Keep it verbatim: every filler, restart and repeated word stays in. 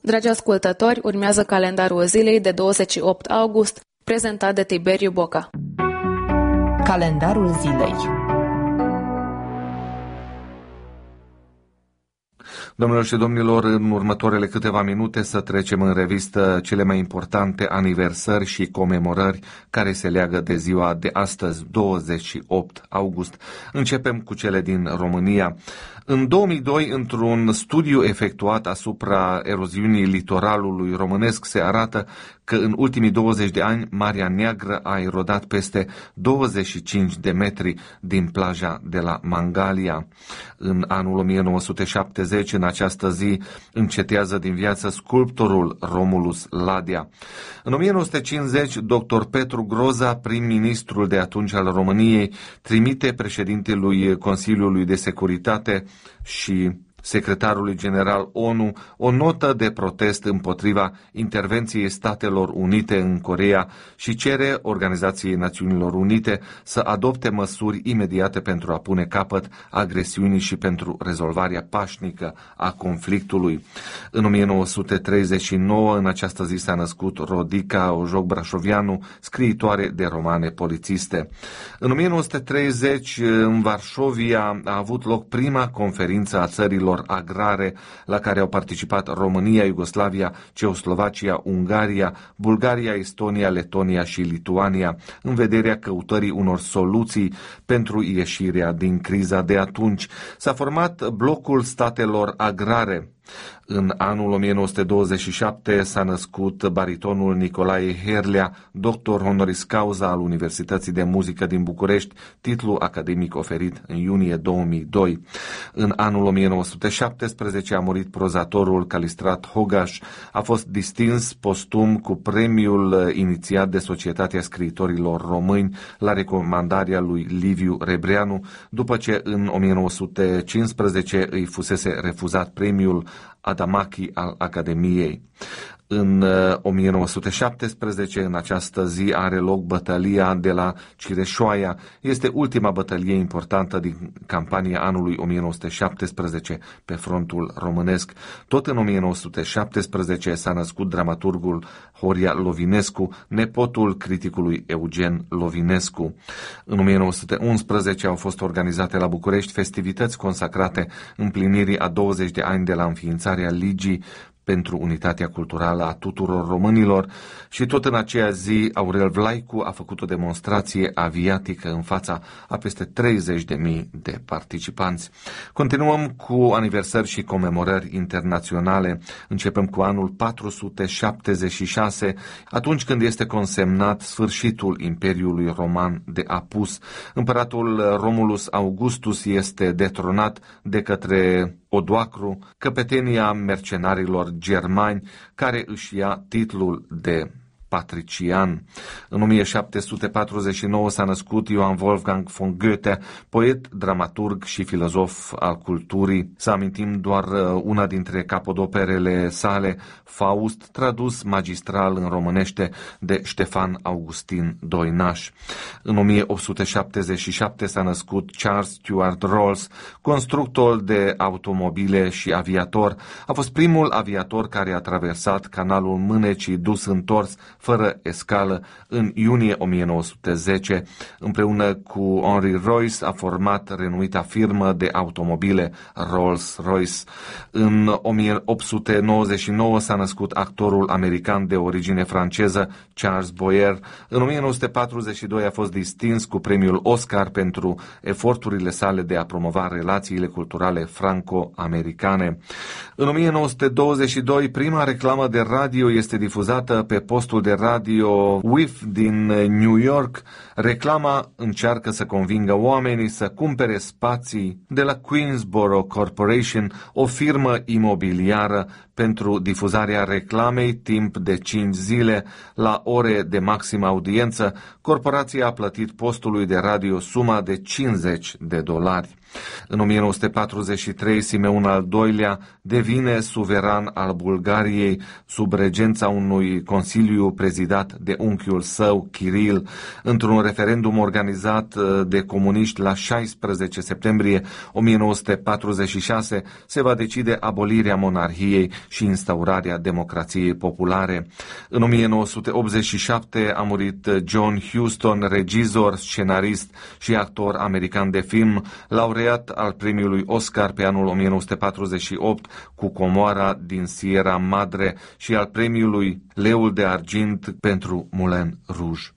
Dragi ascultători, urmează calendarul zilei de douăzeci și opt august, prezentat de Tiberiu Boca. Calendarul zilei. Domnilor și domnilor, în următoarele câteva minute să trecem în revistă cele mai importante aniversări și comemorări care se leagă de ziua de astăzi, douăzeci și opt august. Începem cu cele din România. În două mii doi, într-un studiu efectuat asupra eroziunii litoralului românesc, se arată că în ultimii douăzeci de ani Marea Neagră a erodat peste douăzeci și cinci de metri din plaja de la Mangalia. În anul o mie nouă sute șaptezeci, în această zi, încetează din viață sculptorul Romulus Ladea. În o mie nouă sute cincizeci, doctor Petru Groza, prim-ministrul de atunci al României, trimite președintelui Consiliului de Securitate și secretarului general ONU o notă de protest împotriva intervenției Statelor Unite în Coreea și cere Organizației Națiunilor Unite să adopte măsuri imediate pentru a pune capăt agresiunii și pentru rezolvarea pașnică a conflictului. În o mie nouă sute treizeci și nouă, în această zi s-a născut Rodica Ojoc Brașovianu, scriitoare de romane polițiste. În o mie nouă sute treizeci, în Varșovia, a avut loc prima conferință a țărilor agrare la care au participat România, Iugoslavia, Ceoslovacia, Ungaria, Bulgaria, Estonia, Letonia și Lituania, în vederea căutării unor soluții pentru ieșirea din criza de atunci. S-a format blocul statelor agrare. În anul o mie nouă sute douăzeci și șapte s-a născut baritonul Nicolae Herlea, doctor honoris causa al Universității de Muzică din București, titlu academic oferit în iunie două mii doi. În anul o mie nouă sute șaptesprezece a murit prozatorul Calistrat Hogaș, a fost distins postum cu premiul inițiat de Societatea Scriitorilor Români la recomandarea lui Liviu Rebreanu, după ce în o mie nouă sute cincisprezece îi fusese refuzat premiul Adamachi al Academiei. În o mie nouă sute șaptesprezece, în această zi, are loc bătălia de la Cireșoaia. Este ultima bătălie importantă din campania anului o mie nouă sute șaptesprezece pe frontul românesc. Tot în o mie nouă sute șaptesprezece s-a născut dramaturgul Horia Lovinescu, nepotul criticului Eugen Lovinescu. În o mie nouă sute unsprezece au fost organizate la București festivități consacrate împlinirii a douăzeci de ani de la înființarea Ligii pentru unitatea culturală a tuturor românilor și tot în aceea zi Aurel Vlaicu a făcut o demonstrație aviatică în fața a peste treizeci de mii de participanți. Continuăm cu aniversări și comemorări internaționale. Începem cu anul patru sute șaptezeci și șase, atunci când este consemnat sfârșitul Imperiului Roman de Apus. Împăratul Romulus Augustus este detronat de către Odoacru, căpetenia mercenarilor germani, care își ia titlul de patrician. În o mie șapte sute patruzeci și nouă s-a născut Johann Wolfgang von Goethe, poet, dramaturg și filozof al culturii. Să amintim doar una dintre capodoperele sale, Faust, tradus magistral în românește de Ștefan Augustin Doinaș. În o mie opt sute șaptezeci și șapte s-a născut Charles Stuart Rolls, constructor de automobile și aviator. A fost primul aviator care a traversat canalul Mânecii dus întors fără escală în iunie o mie nouă sute zece. Împreună cu Henry Royce a format renuita firmă de automobile Rolls-Royce. În o mie opt sute nouăzeci și nouă s-a născut actorul american de origine franceză Charles Boyer. În o mie nouă sute patruzeci și doi a fost distins cu premiul Oscar pentru eforturile sale de a promova relațiile culturale franco-americane. În o mie nouă sute douăzeci și doi, prima reclamă de radio este difuzată pe postul de radio W I F din New York. Reclama încearcă să convingă oamenii să cumpere spații de la Queensboro Corporation, o firmă imobiliară, pentru difuzarea reclamei timp de cinci zile la ore de maximă audiență. Corporația a plătit postului de radio suma de cincizeci de dolari. În o mie nouă sute patruzeci și trei, Simeon al doilea devine suveran al Bulgariei sub regența unui consiliu prezidat de unchiul său, Kiril. Într-un referendum organizat de comuniști la șaisprezece septembrie o mie nouă sute patruzeci și șase se va decide abolirea monarhiei și instaurarea democrației populare. În o mie nouă sute optzeci și șapte a murit John Huston, regizor, scenarist și actor american de film, laureat al premiului Oscar pe anul o mie nouă sute patruzeci și opt cu Comoara din Sierra Madre și al premiului Leul de Argint pentru Moulin Rouge.